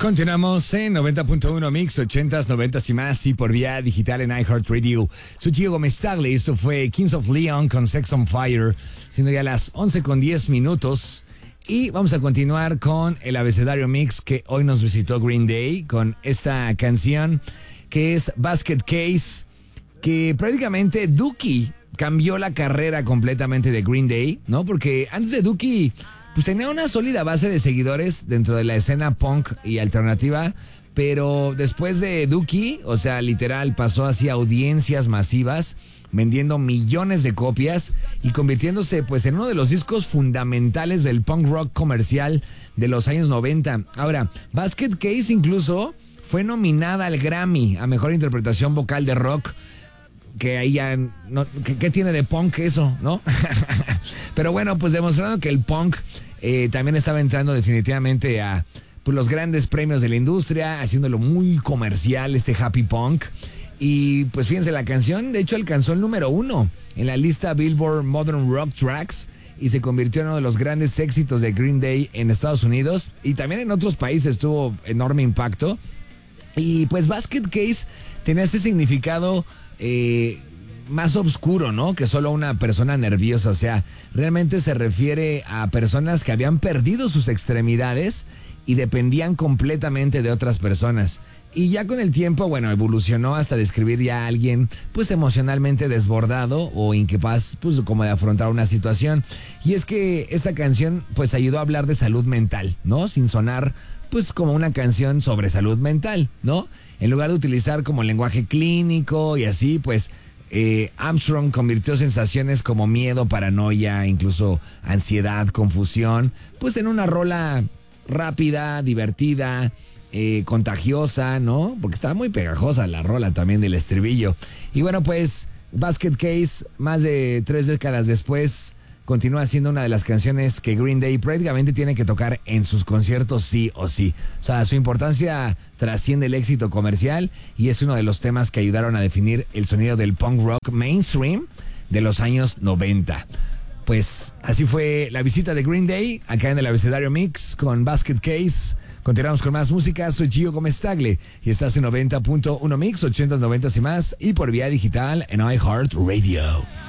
Continuamos en 90.1 Mix, 80s, 90s y más, y por vía digital en iHeartRadio. Soy Gio Gómez Tagle, esto fue Kings of Leon con Sex on Fire, siendo ya las 11:10. Y vamos a continuar con el abecedario mix que hoy nos visitó Green Day con esta canción que es Basket Case, que prácticamente Dookie cambió la carrera completamente de Green Day, ¿no? Porque antes de Dookie pues tenía una sólida base de seguidores dentro de la escena punk y alternativa, pero después de Dookie, o sea, literal, pasó así a audiencias masivas, vendiendo millones de copias y convirtiéndose pues en uno de los discos fundamentales del punk rock comercial de los años 90. Ahora, Basket Case incluso fue nominada al Grammy a Mejor Interpretación Vocal de Rock, que ahí ya, no, ¿qué tiene de punk eso, no? Pero bueno, pues demostrando que el punk también estaba entrando definitivamente a pues, los grandes premios de la industria, haciéndolo muy comercial, este happy punk. Y pues fíjense, la canción de hecho alcanzó el número 1 en la lista Billboard Modern Rock Tracks y se convirtió en uno de los grandes éxitos de Green Day en Estados Unidos y también en otros países tuvo enorme impacto. Y pues Basket Case tenía ese significado más oscuro, ¿no? Que solo una persona nerviosa. O sea, realmente se refiere a personas que habían perdido sus extremidades y dependían completamente de otras personas. Y ya con el tiempo, bueno, evolucionó hasta describir ya a alguien, pues emocionalmente desbordado o incapaz, pues como de afrontar una situación. Y es que esta canción, pues ayudó a hablar de salud mental, ¿no? Sin sonar, pues como una canción sobre salud mental, ¿no? En lugar de utilizar como lenguaje clínico y así, pues Armstrong convirtió sensaciones como miedo, paranoia, incluso ansiedad, confusión, pues en una rola rápida, divertida, contagiosa, ¿no? Porque estaba muy pegajosa la rola también del estribillo. Y bueno, pues Basket Case, más de 3 décadas después, continúa siendo una de las canciones que Green Day prácticamente tiene que tocar en sus conciertos sí o sí. O sea, su importancia trasciende el éxito comercial y es uno de los temas que ayudaron a definir el sonido del punk rock mainstream de los años 90. Pues así fue la visita de Green Day acá en el abecedario mix con Basket Case. Continuamos con más música, soy Gio Gómez Tagle y estás en 90.1 Mix, 80s, 90s y más y por vía digital en iHeartRadio.